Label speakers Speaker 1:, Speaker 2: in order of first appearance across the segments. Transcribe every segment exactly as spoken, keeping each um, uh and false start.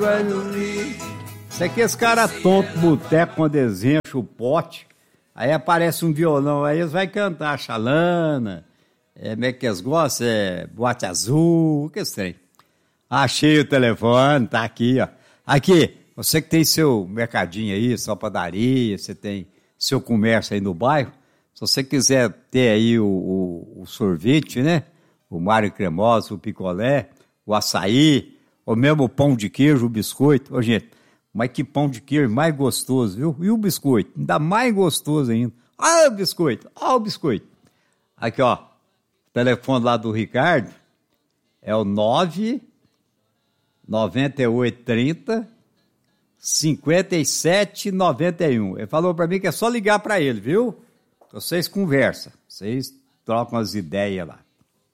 Speaker 1: Isso aqui é esse cara tonto, boteco, quando eles enchem o pote, aí aparece um violão, aí eles vão cantar Xalana, é, como é que eles gostam? É, Boate Azul, o que eles têm? Achei o telefone, tá aqui, ó. Aqui, você que tem seu mercadinho aí, sua padaria, você tem seu comércio aí no bairro, se você quiser ter aí o, o, o sorvete, né? O Mário Cremoso, o picolé, o açaí, ou mesmo o pão de queijo, o biscoito. Ô, gente, mas que pão de queijo mais gostoso, viu? E o biscoito? Ainda mais gostoso ainda. Ah, o biscoito! Ah, o biscoito! Aqui, ó. O telefone lá do Ricardo é o nove nove oito três zero cinco sete nove um. Ele falou pra mim que é só ligar pra ele, viu? Vocês conversam, vocês trocam as ideias lá.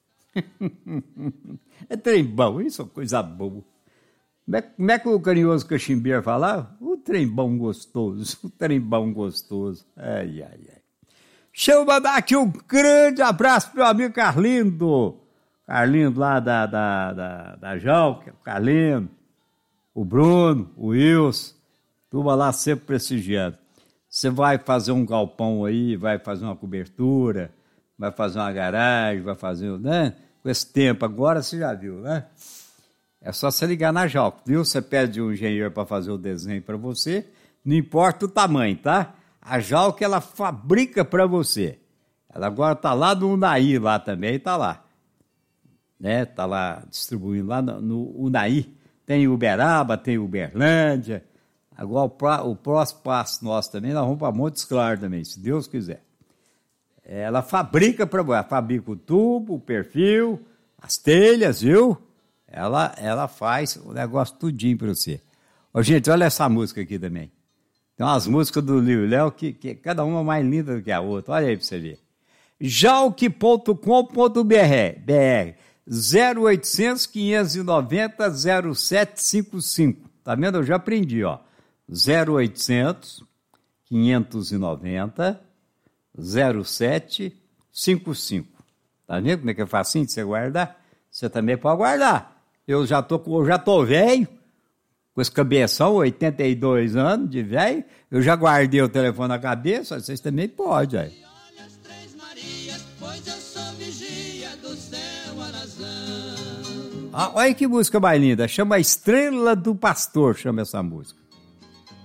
Speaker 1: É trem bom, isso é coisa boa. Como é, como é que o carinhoso cachimbeiro fala? O trem bom gostoso, o trem bom gostoso. Ai, ai, ai. Deixa eu mandar aqui um grande abraço pro meu amigo Carlindo. Carlindo lá da, da, da, da Jalca, o Carlindo, o Bruno, o Wilson, turma lá sempre prestigiando. Você vai fazer um galpão aí, vai fazer uma cobertura, vai fazer uma garagem, vai fazer, né? Com esse tempo agora, você já viu, né? É só você ligar na Jalco, viu? Você pede um engenheiro para fazer o desenho para você, não importa o tamanho, tá? A Jalco, ela fabrica para você. Ela agora tá lá no Unai, lá também, tá lá. Né? Tá lá distribuindo lá no, no Unai. Tem Uberaba, tem Uberlândia. Agora o, pra, o próximo passo nosso também, nós vamos para Montes Claros também, se Deus quiser. Ela fabrica para você, ela fabrica o tubo, o perfil, as telhas, viu? Ela, ela faz o negócio tudinho para você. Ô, gente, olha essa música aqui também. Tem umas músicas do Liu e Léo que, que cada uma é mais linda do que a outra. Olha aí para você ver. jalque ponto com ponto b r zero oitocentos, quinhentos e noventa, zero sete cinco cinco. Tá vendo? Eu já aprendi, ó. zero oitocentos, quinhentos e noventa, zero sete cinco cinco. Tá vendo como é que é facinho de você guardar? Você também pode guardar. Eu já tô, eu já tô velho, com esse cabeção, oitenta e dois anos de velho, eu já guardei o telefone na cabeça, vocês também podem, aí. Ah, olha que música mais linda, chama Estrela do Pastor, chama essa música.